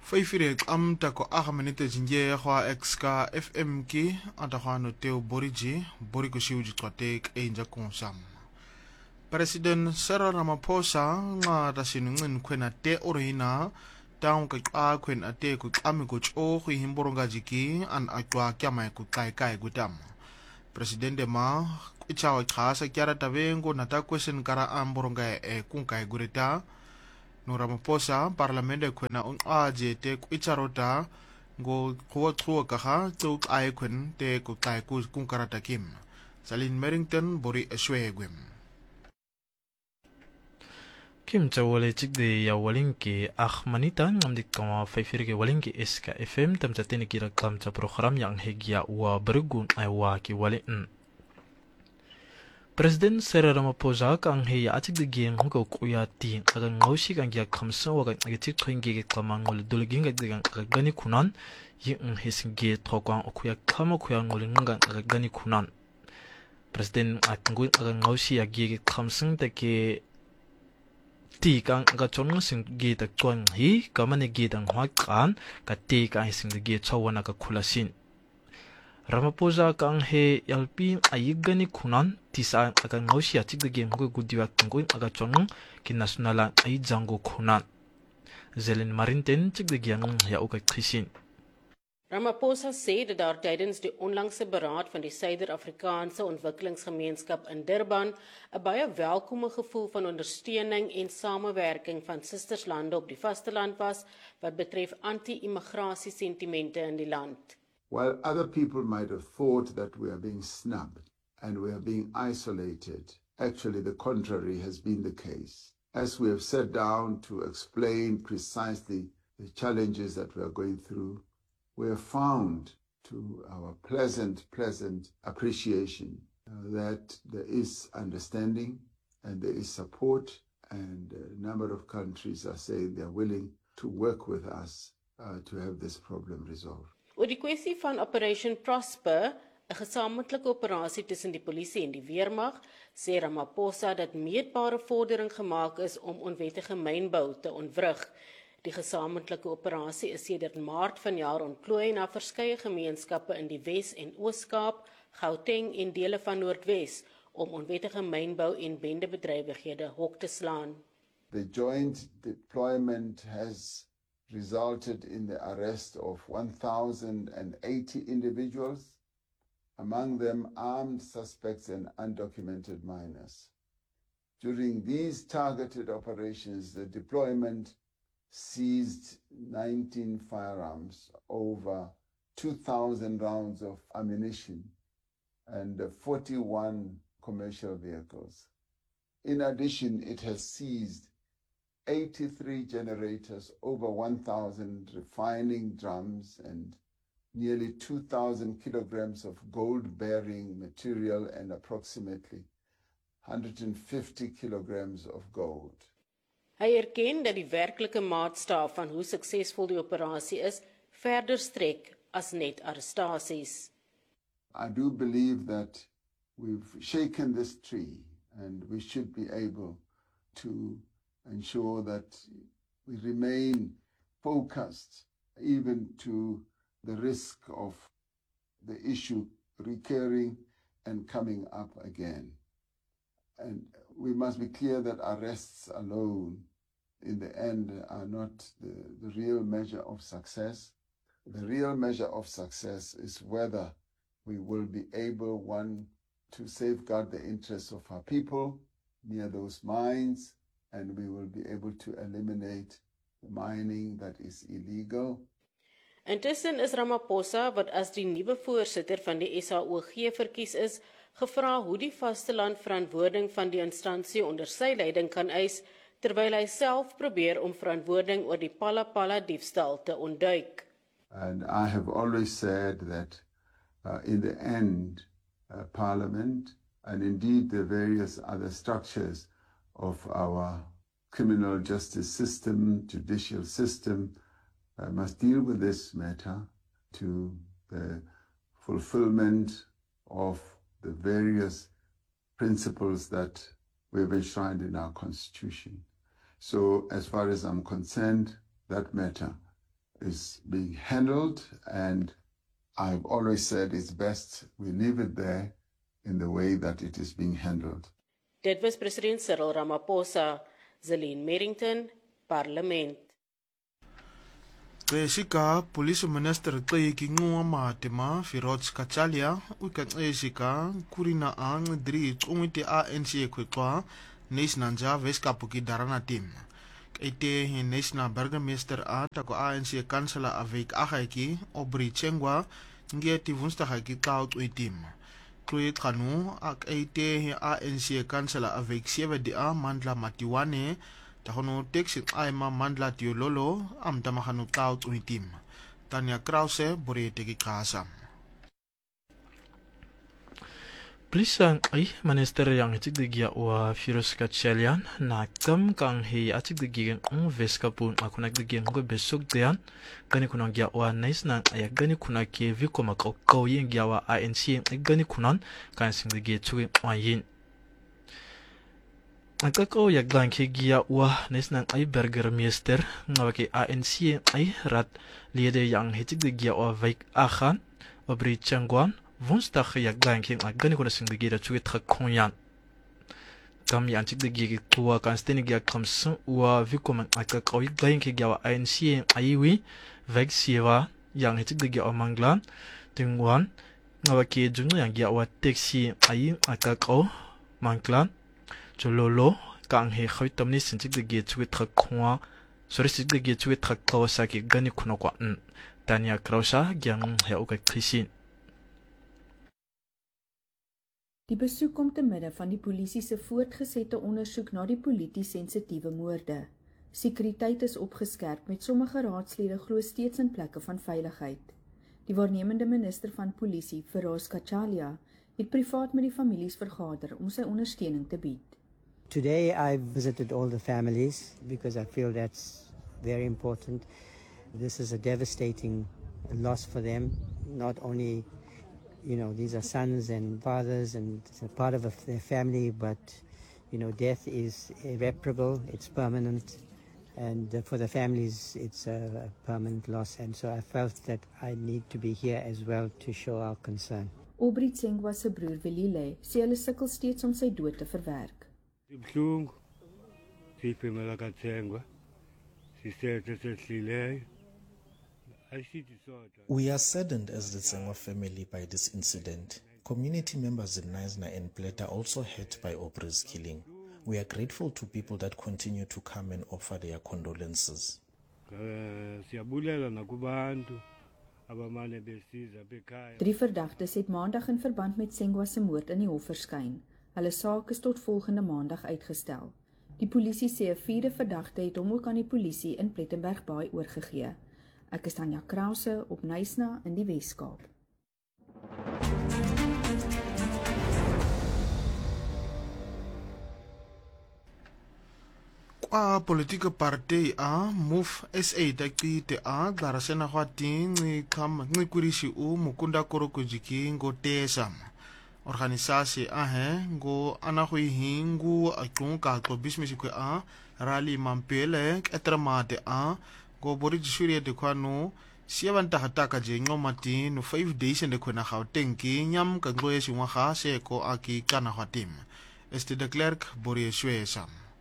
Faifire amta ko minute jinje kwa exka FM ki atakwano teo boriji boriko shiuji twatek enja konsam. President Cyril Ramaphosa nga tasinungin kwena te orihina taong ka kwen ate ku kami ko cho ku himboronga jiki an atwa kyama ku kai gutam. Presidente ma ichawa khasa kyara tabengo nata question kara amboronga kung kai gurita. No Ramaphosa parlamente kwena aje te ku icharota go kuwa kaha tu ai kwen te ku kai ku kung karata kim. Salin Merrington bori eswegwem. Kim Chawale Chigde ya Walinki Manita Namdik Kama Faifirke Walinki Eska FM Tamtatini Kira Kamcha program yang hegia wa bergun aywa ki walin. President Cyril Ramaphosa kang heya atik de geng ko kuya ti agan ngausi kang ya kamsa wa kang agitik twingi kama ngol dulging gang gani kunan yin hisinge tokwang okuya kama kuya ngol ngang gani kunan. President akangun agan ngausi ya gi kamsang de ke ti kang ga chong sing gi ta chuan hi ka mane gi dang hwa kan ka ti ka sing de gi chawana ka khulasin Ramaphosa kang he yalpi ayigani kunan ti sa ka ngausia chik de gi ngo gudiwa kangoi aga chong ki nationala ai jango kunan Zelen Marinten chik de gi ang ya uka khisin Ramaphosa sê dat daar tydens die onlangse beraad van die Suider-Afrikaanse Ontwikkelingsgemeenskap in Durban 'n baie welkome gevoel van ondersteuning en samewerking van sisterslande op die vasteland was wat betref anti-immigrasie sentimente in die land. While other people might have thought that we are being snubbed and we are being isolated, actually the contrary has been the case. As we have sat down to explain precisely the challenges that we are going through, we have found, to our pleasant appreciation, that there is understanding and there is support, and a number of countries are saying they are willing to work with us to have this problem resolved. Oor die kwessie van Operation Prosper, 'n gesamentlike operasie tussen die polisie en die weermag, sê Ramaphosa dat meetbare vordering gemaak is om onwettige mynbou te ontwrig. Die gesamentlike operasie is sedert Maart vanjaar ontplooi na verskeie gemeenskappe in die Wes- en Oos-Kaap, Gauteng en dele van Noordwes om onwettige mynbou en bendebedrywighede hok te slaan. The joint deployment has resulted in the arrest of 1,080 individuals, among them armed suspects and undocumented minors. During these targeted operations, the deployment seized 19 firearms, over 2,000 rounds of ammunition, and 41 commercial vehicles. In addition, it has seized 83 generators, over 1,000 refining drums, and nearly 2,000 kilograms of gold-bearing material and approximately 150 kilograms of gold. Hy erken dat die werklike maatstaaf van hoe suksesvol die operasie is, verder strek as net arrestasies. I do believe that we've shaken this tree and we should be able to ensure that we remain focused even to the risk of the issue recurring and coming up again. And we must be clear that arrests alone in the end are not the real measure of success. The real measure of success is whether we will be able, one, to safeguard the interests of our people near those mines, and we will be able to eliminate the mining that is illegal. Intussen is Ramaphosa, wat as die nuwe voorsitter van die SAOG verkies is, gevra hoe die vasteland verantwoording van die instansie onder sy leiding kan eis, terwyl hy self probeer om verantwoording oor die Phala diefstal te ontduik. And I have always said that in the end, Parliament and indeed the various other structures of our criminal justice system, judicial system, must deal with this matter to the fulfillment of the various principles that we have enshrined in our Constitution. So as far as I'm concerned, that matter is being handled, and I've always said it's best we leave it there in the way that it is being handled. Dit was president Cyril Ramaphosa, Zelene Merrington, Parlement. Qeshika police minister Qeki Nquma Mahatma Firoz Kachalia ukaxeshika kurina ang dri ungiti ANC kwetwa Nesnanja Weskapuki Darana team. Ete Nesna burgemeester tako ANC kansela avik agaiki Obri Chengwa ngeti Woensdag haki cloud team. Kloe Kanu ak ete ANC kansela avik 7 DA Mandla Matiwane Tahono teksit aima Mandla Tiololo am tamahanu cloud team. Tanya Krause bore teki kasa. Plisang ay minister yang itigdigia wa Firoz Kachalia na kam kang he atigdigia ang Weskapu ako nagdigia ng besog diyan gani kunang gia wa nice na ay gani kuna ke viko makau yung gia wa ANC gani kunan kan singdigia tuwi wayin ang kakao yaglang ke gia wa nice na ay burgemeester nga ke ANC ay rat liede yang itigdigia wa Vaik Akhan Obri Chengwan Woensdag yaglang king agani kuna singdigira tuwi trakongyan. Kam yan tigdigira tuwa kan stenigia kamsan uwa vikoman akakaw yaglang king yawa ANC aiwi Vaik Siwa yang hitigdigira o manglan tingwan ngawa ki junga yang yawa teksi ai akakaw manglan jololo kang he khoy tamni sintigdigira tuwi trakongwa sori sigdigira tuwi trakkaw saki gani kuna kwa Tanya Krause gyang he ook krisin. Die besoek kom te midde van die polisie se voortgesette ondersoek na die polities sensitiewe moorde. Sekuriteit is opgeskerp met sommige raadslede glo steeds in plekke van veiligheid. Die waarnemende minister van polisie, Firoz Kachalia, het privaat met die families vergader om sy ondersteuning te bied. Today I visited all the families because I feel that's very important. This is a devastating loss for them, not only these are sons and fathers and it's a part of their family, but, death is irreparable, it's permanent, and for the families, it's a permanent loss. And so I felt that I need to be here as well to show our concern. Obri Chengwa se broer Velile sê hulle sukkel steeds om sy dood te verwerk. We are saddened as the Tsengwa family by this incident. Community members in Knysna and Pleta also hurt by Obri's killing. We are grateful to people that continue to come and offer their condolences. Drie verdagtes het maandag in verband met Tsengwa se moord in die hof verskyn. Hulle saak is tot volgende maandag uitgestel. Die polisie sê 'n vierde verdagte het hom ook aan die polisie in Plettenberg Baai oorgegee. Ek is Tanya Krause op Knysna in die Weskaap. Kwa politieke partij MOVE SA taki te darasena khwati ngikurishi mukunda koroko jiki ngo tesam. Organisasi ngo anahui ngu akunka ko business ko rally mampele etramate go bori jishuri de kwano siavanta hataka je ngomati no 5 days ende kona Gauteng nyam ka ngoye shingwa ga se ko aki kana khwatim. Este de Klerk bori shwesa.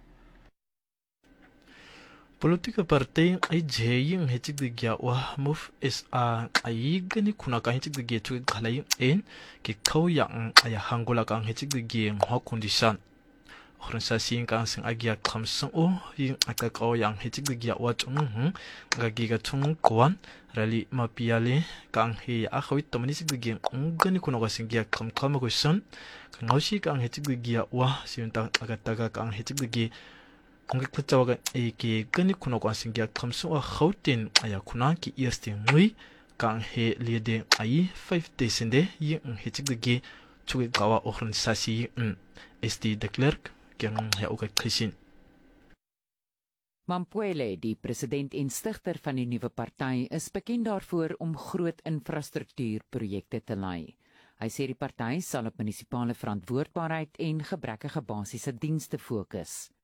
Politieke partij ay jeying hetik de gya wa MOVE SA ay gani kuna ka hetik de gya tu khalay en ki kaw yang ay hangola ka hetik de gya ho condition organisasi kan sing agya khamsang o yin akakaw yang hetik de gya wa chung ga giga chung kwan rally mapiale kang he a khawit to manisik de gya gani kuna ka sing gya kham kham ko son ngausi kang hetik de gya wa sinta agataga kang hetik de gya Kung kitawagan ki gani kuna kwa singya kamso a Gauteng aya kuna ki eerste ngui kang he lede ai 5 desende yi hetik de tuwe gawa organisasi SD de Klerk kan he ook gezien. Mampoele, die president en stigter van die nuwe party, is bekend daarvoor om groot infrastruktuurprojekte te lei. Hy sê die party sal op munisipale verantwoordbaarheid en gebrekkige basiese dienste fokus.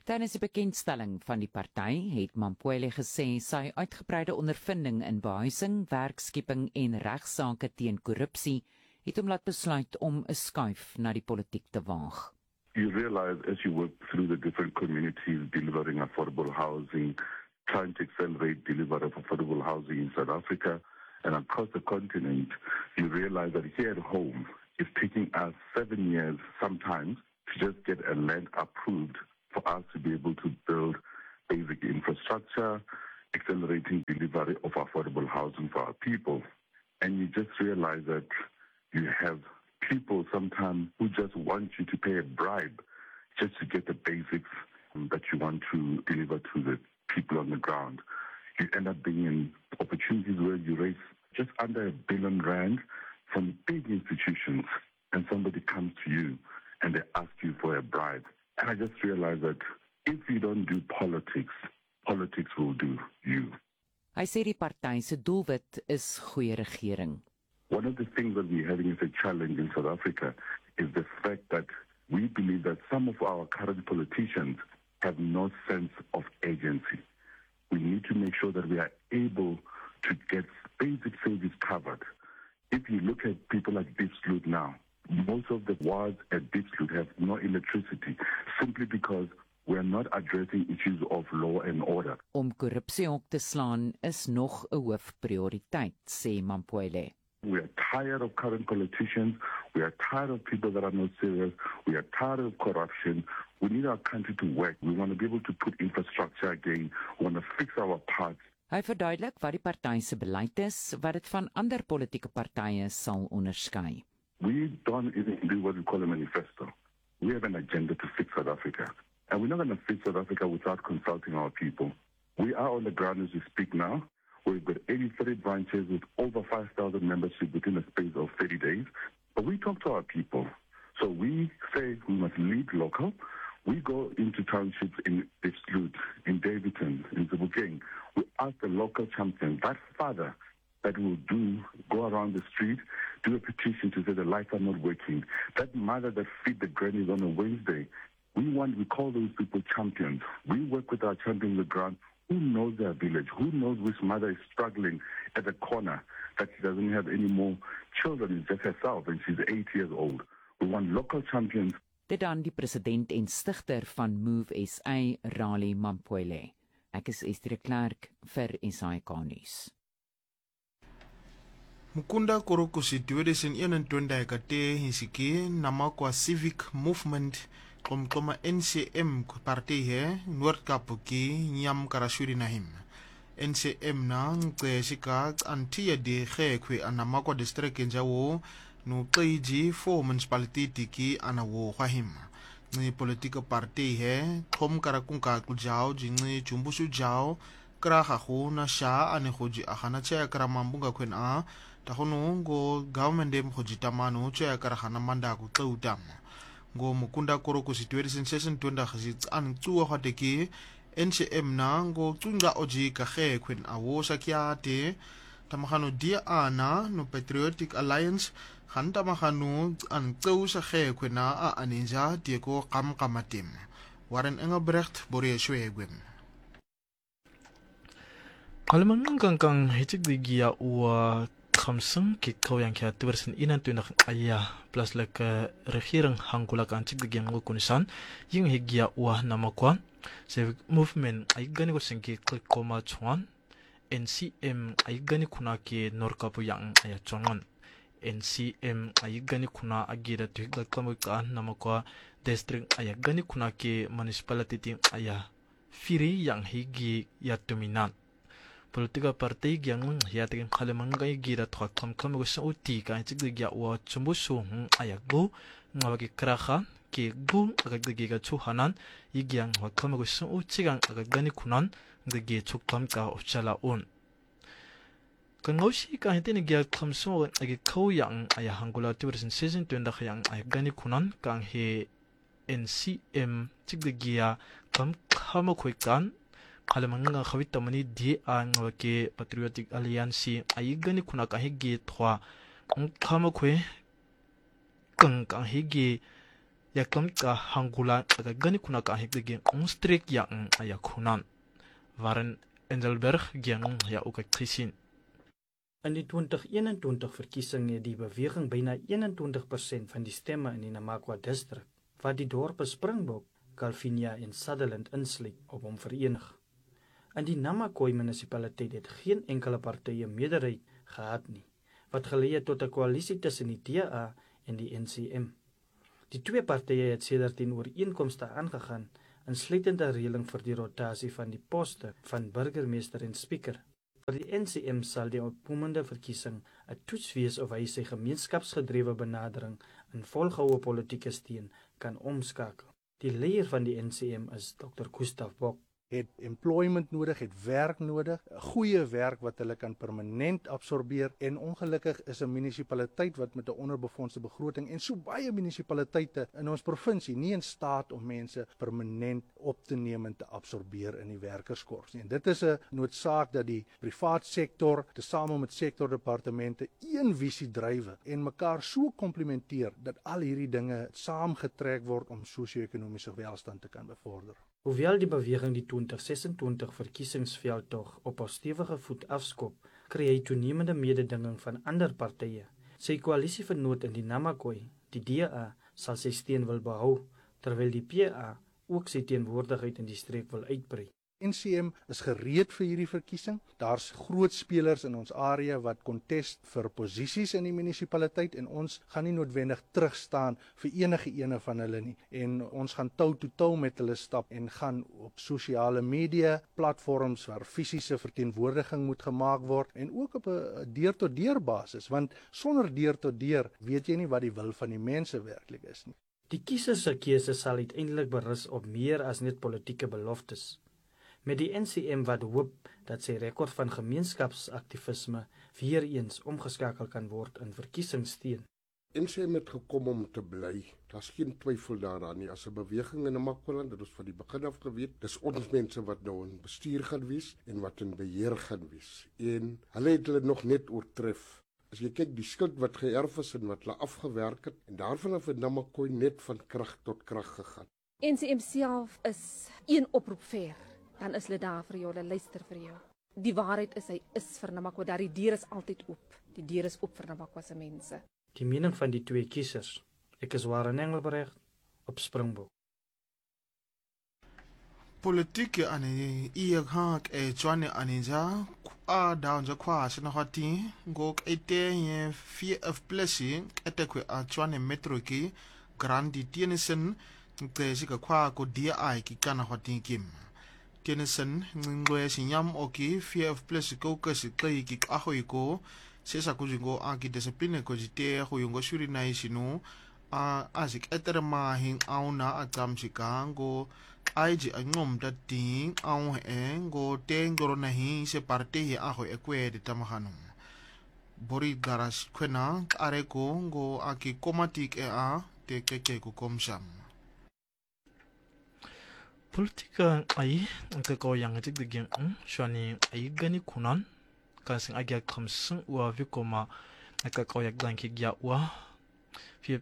Tydens die bekendstelling van die party het Mampoele gesê sy uitgebreide ondervinding in behuising, werkskeping en regsaake teen korrupsie het hom laat besluit om 'n skuif na die politiek te waag. You realize as you work through the different communities delivering affordable housing, trying to accelerate delivery of affordable housing in South Africa and across the continent, you realize that here at home it's taking us 7 years sometimes to just get a land approved for us to be able to build basic infrastructure, accelerating delivery of affordable housing for our people. And you just realize that you have people sometimes who just want you to pay a bribe just to get the basics that you want to deliver to the people on the ground. You end up being in opportunities where you raise just under R1 billion from big institutions, and somebody comes to you and they ask you for a bribe. And I just realized that if you don't do politics, politics will do you. Hy sê die party se doelwit is goeie regering. One of the things that we're having as a challenge in South Africa is the fact that we believe that some of our current politicians have no sense of agency. We need to make sure that we are able to get basic service covered. If you look at people like Diepsloot now, most of the wards at Diepsloot have no electricity simply because we are not addressing issues of law and order. Om korrupsie op te slaan is nog 'n hoofprioriteit, sê Mampoele. We are tired of current politicians. We are tired of people that are not serious. We are tired of corruption. We need our country to work. We want to be able to put infrastructure again. We want to fix our parts. Hy verduidelik wat die party se beleid is, wat dit van ander politieke partye sal onderskei. We don't even do what we call a manifesto. We have an agenda to fix South Africa. And we're not going to fix South Africa without consulting our people. We are on the ground as we speak now. We've got 83 branches with over 5,000 membership within a space of 30 days. But we talk to our people. So we say we must lead local. We go into townships in Diepsloot, in Davidson, in Sebokeng. We ask the local champion, that father that will go around the street, do a petition to say the lights are not working. That mother that feed the grannies on a Wednesday. We call those people champions. We work with our champions on the ground. Who knows their village? Who knows which mother is struggling at the corner that she doesn't have any more children, it's just herself, and she's 8 years old. We want local champions. Dit dan die president en stigter van Move SA, Raleigh Mampoele. Ek is Esther Clark vir SAK News. Mukunda Korokusi 2021 kate hisiki namakwa Civic Movement Komkoma NCM party he Noordkapuki Nyam Karashuri Nahim. NCM na ngceshika antiya de khekwe anamakwa district njawo no qiji for municipality ki anawo khahim. Ni political party he khom karakunka kujao jingi chumbusu jao kraha khu na sha ane khoji akhana cha karamambunga kwen a tahono ngo government dem khoji tamano cha karahana manda ku qeutam. Ngo Mukunda Korokusi 2020 khazit an tsuwa khateki NCM na ngo tsunga oji ka khe kwen awo sakyate tamahano dia ana no Patriotic Alliance khanta mahano an tsu sa khe kwena a aninja dieko qamqamatim Warren Engelbrecht Borie Schwegwem Kalman kang hitik digia wa khamsang ki kawyang kya 2021 aya plus lek regering hangkula kan tik digia ngo kunisan ying higia wa namakwa Civic Movement ay gani ko singki koma chuan NCM ay gani kuna ki norkapu yang aya chongon NCM ay gani kuna agira tuhigla kamukaan namakwa district ay gani kuna ki municipality ting aya firi yang higi yatuminan politika partai yang hiating khalemangay gira thakam kamusa uti kan tigya wa chumbusu ayago ngawagi kraha ki gu agaggiga chuhanan yigyang wa kamusa utigang agagani kunan ngigi chukam ka uchala un kangoshi ka hitin gya khamso agi khoyang aya hangula tiversin season 20 khayang agagani kunan kang he NCM tigya kam khamakhoikan Kalamanga Havitamani di ang wake Patriotic Alliance ay gani kuna kahigi thwa ang kamakwe kang kahigi ya klam ka hangula aga gani kuna ka hekdegin onstrek ya aya kunan waren Engelberg ging ja ook gezien. In die 2021 verkiesing het die beweging byna 21% van die stemme in die Namakwa distrik, wat die dorpe Springbok, Calvinia en Sutherland insluit, op hom verenig. In die Namakwa munisipaliteit het geen enkele partye meerderheid gehad nie, wat gelei het tot 'n koalisie tussen die DA en die NCM. Die twee partye het sedert ooreenkomste aangegaan, insluitend 'n reëling vir die rotasie van die poste van burgemeester en speaker. Vir die NCM sal die opkomende verkiesing 'n toets wees of hy sy gemeenskapsgedrewe benadering in volgehoue politieke steun kan omskakel. Die leier van die NCM is Dr. Gustav Bok. Het employment nodig, het werk nodig, goeie werk wat hulle kan permanent absorbeer en ongelukkig is 'n munisipaliteit wat met 'n onderbefondste begroting en so baie munisipaliteite in ons provinsie nie in staat om mense permanent op te neem en te absorbeer in die werkerskorps nie. En dit is 'n noodsaak dat die privaat sektor tesame met sektordepartemente een visie drywe en mekaar so komplementeer dat al hierdie dinge saamgetrek word om sosio-ekonomiese welstand te kan bevorder. Hoewel die beweging die 2026 verkiesingsveldtog op 'n stewige voet afskop, kry hy toenemende mededinging van ander partye. Sy koalisievernoot in die Namakwa, die DA, sal sy steun wil behou, terwyl die PA ook sy teenwoordigheid in die streek wil uitbrei. NCM is gereed vir hierdie verkiesing. Daar's groot spelers in ons area wat kontest vir posisies in die munisipaliteit en ons gaan nie noodwendig terugstaan vir enige ene van hulle nie. En ons gaan toe tot toe met hulle stap en gaan op sosiale media platforms waar fisiese verteenwoordiging moet gemaak word en ook op 'n deur-tot-deur basis, want sonder deur-tot-deur weet jy nie wat die wil van die mense werklik is nie. Die kiesers se keuse sal uiteindelik berus op meer as net politieke beloftes. Met die NCM wat hoop dat sy rekord van gemeenskapsaktivisme weer eens omgeskakel kan word in verkiesingssteun. NCM het gekom om te bly. Daar's geen twyfel daaraan nie. As 'n beweging in Namakwa, dit is van die begin af geweet, dis ons mense wat nou in bestuur gaan wees en wat in beheer gaan wees. En hulle het hulle nog net oortref. As jy kyk die skuld wat geërf is en wat hulle afgewerk het, en daarvan af het Namakwa net van krag tot krag gegaan. NCM self is een oproep ver. Dan is hulle daar vir jou, hulle luister vir jou. Die waarheid is, hy is vir Namakwa, daar die deur is altyd oop. Die deur is oop vir Namakwa se mense. Die mening van die twee kiesers. Ek is Warren Engelbreg op Springbok. Politieke ane iya hak chwane anija a daunja kwa sina hati ngok ete VF plesi etekwe a chwane metro ki grandi tienisen te sika kwa ko DI ki kana hati kim. Tienisen ngwe sinyam oki VF plesi ko kasi klei ki ahoiko sesa kujingo a ki discipline ko jite huyungo shuri na isinu a asik eterma hing auna atamsika ngo aiji angom dating au ngo tengoro na hi se parte hi aho ekwe de tamahanu bori garas kwena areko ngo aki komatik a te keke ku komsam politika ai ka ko yang tik de gen shani ai gani kunan kan sing agya khamsung wa vikoma ka ko yak dan ki gya wa fi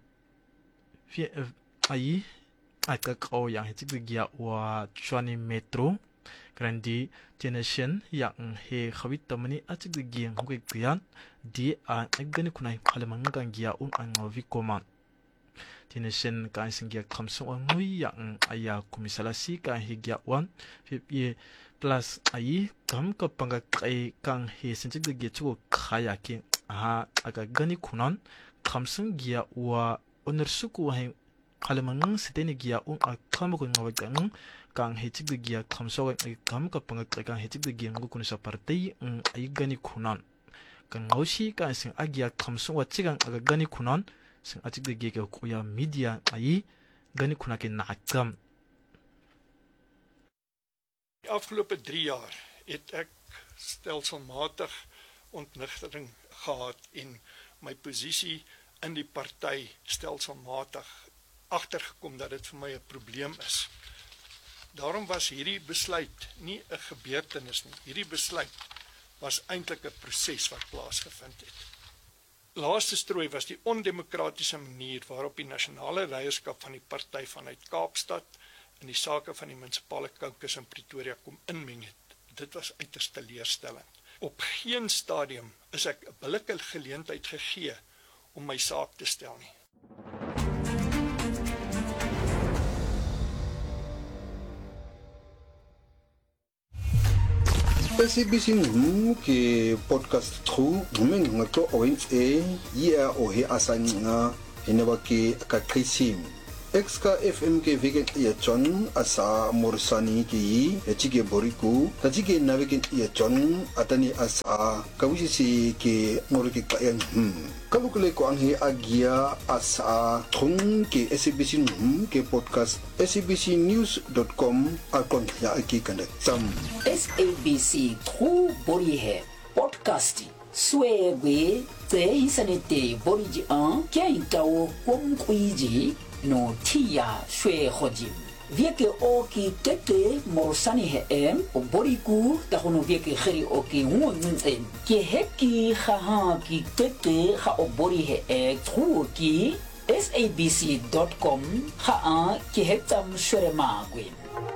ai aka ko yang hitik gya wa chwani metro grandi generation yang he khawit tamani atik de gyang ko kyan di a agani kunai khalamang kan gya an ngovi koma generation kan sing gya khamsung wa ngui yang aya kumisalasi kan he gya wan ye plus ai kam ka panga kai kan he sintik de gya chu khaya ki ha aka gani kunan khamsung gya wa onersuku wa kalamangang siteni gya a khamko ngawang kang hetik de gya khamso kam ka panga kang hetik de gya ngukun sa partai ay gani kunan kang ngoshi ka sing agya khamso wa chigang aga gani kunan sing atik de gya ko ya media ay gani kunake nakam. Die afgelope 3 jaar het ek stelselmatig ontnigtering gehad en my posisie in die party stelselmatig agtergekom dat dit vir my 'n probleem is. Daarom was hierdie besluit nie 'n gebeurtenis nie. Hierdie besluit was eintlik 'n proses wat plaasgevind het. laaste strooi was die ondemokratiese manier waarop die nasionale leierskap van die party vanuit Kaapstad in die sake van die munisipale caucus in Pretoria kom inmeng het. Dit was uiters teleurstellend. Op geen stadium is ek 'n billike geleentheid gegee om my saak te stel nie. SABC ke podcast true ngumeng ngato oins ya ohe asanga eneba ke kakrisim Exka FM ke vegan ya John asa Morsani ki echige boriku tajige navegen ya John atani asa kawisi ke ngorike kayan kalukule ko anghi agia asa thung ke SABC ke podcast sabcnews.com akon ya ki kanda sam SABC true bori he podcast swebe te isanete boriji an kya intao kom kuiji no tia shwe hojim vieke oki tete Morsani he o boriku ta hono vieke khiri oki ngunzen ke heki kha ki tete kha o bori he tru ki sabc.com kha ki hetam shwe ma gwen